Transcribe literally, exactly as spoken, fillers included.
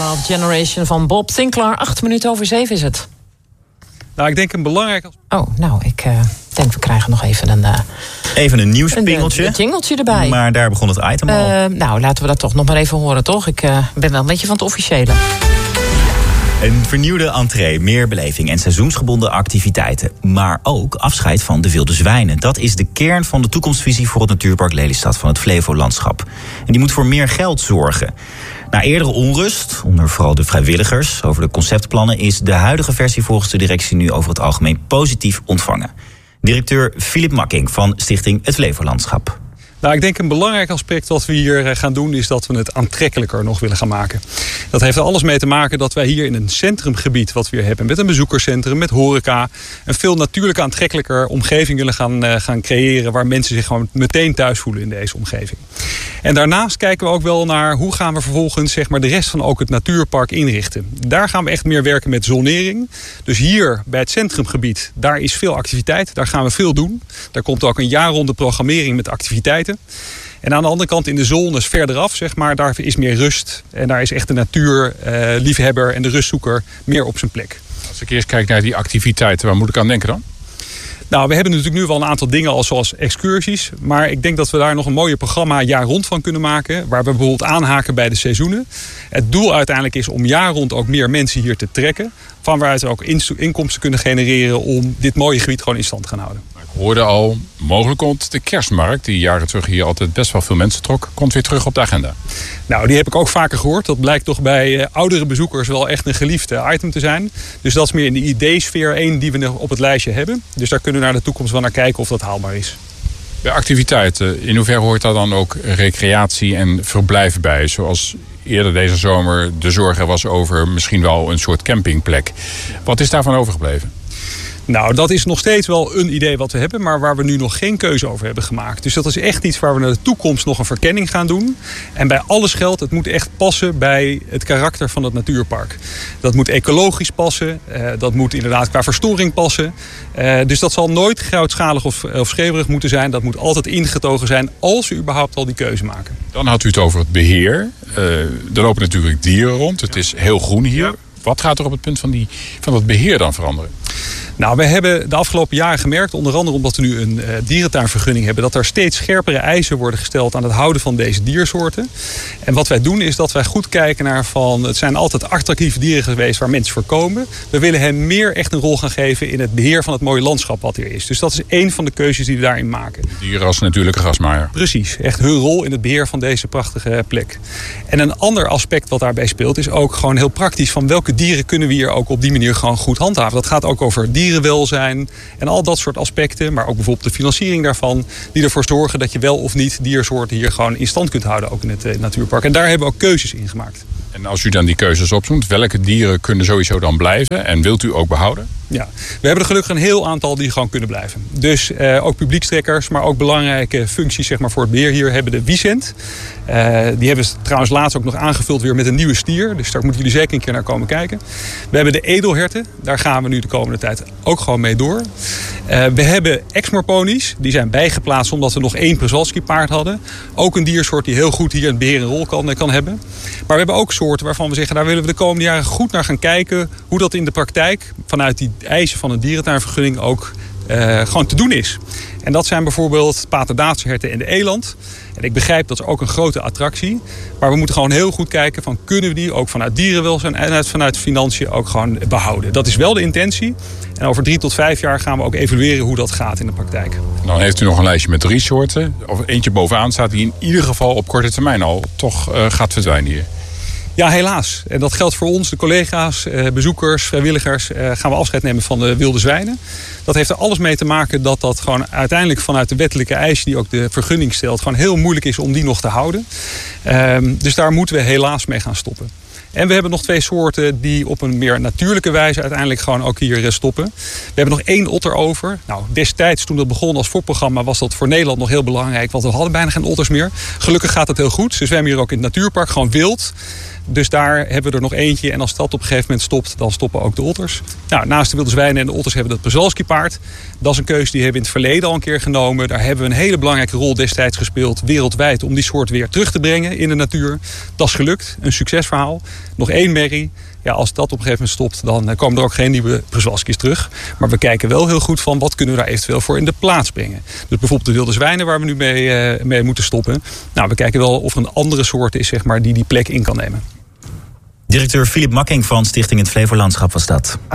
Love Generation van Bob Sinclair. Acht minuten over zeven is het. Nou, ik denk een belangrijk... Oh, nou, ik uh, denk we krijgen nog even een... Uh, even een nieuwspingeltje. Een, een jingeltje erbij. Maar daar begon het item al. Uh, nou, laten we dat toch nog maar even horen, toch? Ik uh, ben wel een beetje van het officiële. Een vernieuwde entree, meer beleving en seizoensgebonden activiteiten. Maar ook afscheid van de wilde zwijnen. Dat is de kern van de toekomstvisie voor het natuurpark Lelystad van het Flevolandschap. En die moet voor meer geld zorgen. Na eerdere onrust, onder vooral de vrijwilligers, over de conceptplannen, is de huidige versie volgens de directie nu over het algemeen positief ontvangen. Directeur Filip Makking van Stichting Het Flevolandschap. Nou, ik denk een belangrijk aspect wat we hier gaan doen is dat we het aantrekkelijker nog willen gaan maken. Dat heeft er alles mee te maken dat wij hier in een centrumgebied wat we hier hebben, met een bezoekerscentrum, met horeca, een veel natuurlijker aantrekkelijker omgeving willen gaan, uh, gaan creëren waar mensen zich gewoon meteen thuis voelen in deze omgeving. En daarnaast kijken we ook wel naar hoe gaan we vervolgens zeg maar, de rest van ook het natuurpark inrichten. Daar gaan we echt meer werken met zonering. Dus hier bij het centrumgebied, daar is veel activiteit, daar gaan we veel doen. Daar komt ook een jaarronde programmering met activiteiten. En aan de andere kant in de zones verderaf, zeg maar, daar is meer rust. En daar is echt de natuurliefhebber uh, en de rustzoeker meer op zijn plek. Als ik eerst kijk naar die activiteiten, waar moet ik aan denken dan? Nou, we hebben natuurlijk nu wel een aantal dingen al zoals excursies. Maar ik denk dat we daar nog een mooie programma jaar rond van kunnen maken. Waar we bijvoorbeeld aanhaken bij de seizoenen. Het doel uiteindelijk is om jaar rond ook meer mensen hier te trekken. Van waaruit we ook inkomsten kunnen genereren om dit mooie gebied gewoon in stand te gaan houden. Ik hoorde al, mogelijk komt de kerstmarkt, die jaren terug hier altijd best wel veel mensen trok, komt weer terug op de agenda. Nou, die heb ik ook vaker gehoord. Dat blijkt toch bij uh, oudere bezoekers wel echt een geliefd uh, item te zijn. Dus dat is meer in de idee-sfeer één die we op het lijstje hebben. Dus daar kunnen we naar de toekomst wel naar kijken of dat haalbaar is. Bij activiteiten, in hoeverre hoort daar dan ook recreatie en verblijf bij? Zoals eerder deze zomer de zorg er was over misschien wel een soort campingplek. Wat is daarvan overgebleven? Nou, dat is nog steeds wel een idee wat we hebben, maar waar we nu nog geen keuze over hebben gemaakt. Dus dat is echt iets waar we naar de toekomst nog een verkenning gaan doen. En bij alles geldt, het moet echt passen bij het karakter van het natuurpark. Dat moet ecologisch passen, uh, dat moet inderdaad qua verstoring passen. Uh, dus dat zal nooit grootschalig of, of schreeuwerig moeten zijn. Dat moet altijd ingetogen zijn als we überhaupt al die keuze maken. Dan had u het over het beheer. Uh, er lopen natuurlijk dieren rond, het is heel groen hier. Ja. Wat gaat er op het punt van, die, van dat beheer dan veranderen? Nou, we hebben de afgelopen jaren gemerkt, onder andere omdat we nu een uh, dierentuinvergunning hebben, dat er steeds scherpere eisen worden gesteld aan het houden van deze diersoorten. En wat wij doen is dat wij goed kijken naar van, het zijn altijd attractieve dieren geweest waar mensen voor komen. We willen hen meer echt een rol gaan geven in het beheer van het mooie landschap wat er is. Dus dat is één van de keuzes die we daarin maken. Dieren als natuurlijke grasmaaier. Precies, echt hun rol in het beheer van deze prachtige plek. En een ander aspect wat daarbij speelt is ook gewoon heel praktisch van welke dieren kunnen we hier ook op die manier gewoon goed handhaven. Dat gaat ook over dierenwelzijn en al dat soort aspecten, maar ook bijvoorbeeld de financiering daarvan, die ervoor zorgen dat je wel of niet diersoorten hier gewoon in stand kunt houden, ook in het uh, natuurpark. En daar hebben we ook keuzes in gemaakt. En als u dan die keuzes opzoekt, welke dieren kunnen sowieso dan blijven en wilt u ook behouden? Ja, we hebben er gelukkig een heel aantal die gewoon kunnen blijven. Dus uh, ook publiekstrekkers, maar ook belangrijke functies zeg maar, voor het beheer. Hier hebben de Wiesent. Uh, die hebben ze trouwens laatst ook nog aangevuld weer met een nieuwe stier. Dus daar moeten jullie zeker een keer naar komen kijken. We hebben de edelherten. Daar gaan we nu de komende tijd ook gewoon mee door. Uh, we hebben Exmoor-ponies. Die zijn bijgeplaatst omdat we nog één Przewalski paard hadden. Ook een diersoort die heel goed hier in het beheer een rol kan, kan hebben. Maar we hebben ook soorten waarvan we zeggen, daar willen we de komende jaren goed naar gaan kijken hoe dat in de praktijk vanuit die eisen van een dierentuinvergunning ook uh, gewoon te doen is. En dat zijn bijvoorbeeld paterdaatse herten en de eland. En ik begrijp dat is ook een grote attractie. Maar we moeten gewoon heel goed kijken van kunnen we die ook vanuit dierenwelzijn en vanuit financiën ook gewoon behouden. Dat is wel de intentie. En over drie tot vijf jaar gaan we ook evalueren hoe dat gaat in de praktijk. Dan heeft u nog een lijstje met drie soorten. Of eentje bovenaan staat die in ieder geval op korte termijn al toch uh, gaat verdwijnen hier. Ja, helaas. En dat geldt voor ons, de collega's, bezoekers, vrijwilligers. Gaan we afscheid nemen van de wilde zwijnen. Dat heeft er alles mee te maken dat dat gewoon uiteindelijk vanuit de wettelijke eisen die ook de vergunning stelt, gewoon heel moeilijk is om die nog te houden. Um, dus daar moeten we helaas mee gaan stoppen. En we hebben nog twee soorten die op een meer natuurlijke wijze uiteindelijk gewoon ook hier stoppen. We hebben nog één otter over. Nou, destijds toen dat begon als voorprogramma was dat voor Nederland nog heel belangrijk. Want we hadden bijna geen otters meer. Gelukkig gaat het heel goed. Ze zwemmen hier ook in het natuurpark, gewoon wild. Dus daar hebben we er nog eentje. En als dat op een gegeven moment stopt, dan stoppen ook de otters. Nou, naast de wilde zwijnen en de otters hebben we dat Przewalski-paard. Dat is een keuze die hebben we in het verleden al een keer genomen. Daar hebben we een hele belangrijke rol destijds gespeeld wereldwijd om die soort weer terug te brengen in de natuur. Dat is gelukt. Een succesverhaal. Nog één merrie. Ja, als dat op een gegeven moment stopt, dan komen er ook geen nieuwe Przewalski's terug. Maar we kijken wel heel goed van wat kunnen we daar eventueel voor in de plaats brengen. Dus bijvoorbeeld de wilde zwijnen waar we nu mee, uh, mee moeten stoppen. Nou, we kijken wel of er een andere soort is, zeg maar, die die plek in kan nemen. Directeur Filip Makking van Stichting Het Flevolandschap was dat.